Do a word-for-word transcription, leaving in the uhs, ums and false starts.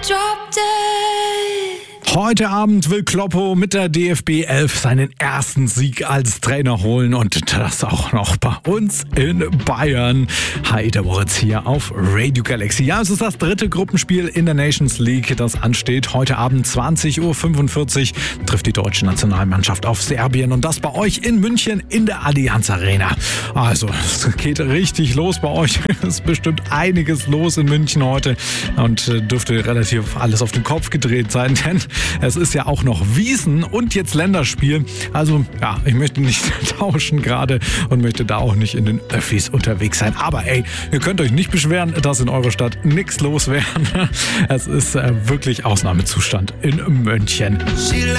drop dead. Heute Abend will Kloppo mit der D F B elf seinen ersten Sieg als Trainer holen und das auch noch bei uns in Bayern. Hi, der Moritz hier auf Radio Galaxy. Ja, es ist das dritte Gruppenspiel in der Nations League, das ansteht. Heute Abend zwanzig Uhr fünfundvierzig trifft die deutsche Nationalmannschaft auf Serbien und das bei euch in München in der Allianz Arena. Also, es geht richtig los bei euch. Es ist bestimmt einiges los in München heute und dürfte relativ alles auf den Kopf gedreht sein, denn es ist ja auch noch Wiesn und jetzt Länderspiel. Also ja, ich möchte nicht tauschen gerade und möchte da auch nicht in den Öffis unterwegs sein. Aber ey, ihr könnt euch nicht beschweren, dass in eurer Stadt nichts los wäre. Es ist äh, wirklich Ausnahmezustand in München.